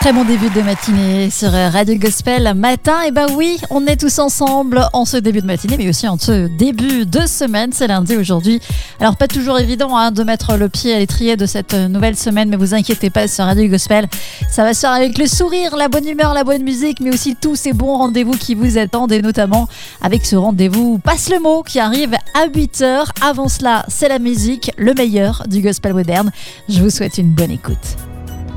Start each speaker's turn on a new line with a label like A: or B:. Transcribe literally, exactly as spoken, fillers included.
A: Très bon début de matinée sur Radio Gospel Matin. Et bah oui, on est tous ensemble en ce début de matinée, mais aussi en ce début de semaine. C'est lundi aujourd'hui. Alors pas toujours évident hein, de mettre le pied à l'étrier de cette nouvelle semaine, mais vous inquiétez pas, sur Radio Gospel, ça va se faire avec le sourire, la bonne humeur, la bonne musique, mais aussi tous ces bons rendez-vous qui vous attendent, et notamment avec ce rendez-vous Passe le mot qui arrive à huit heures. Avant cela, c'est la musique, le meilleur du gospel moderne. Je vous souhaite une bonne écoute.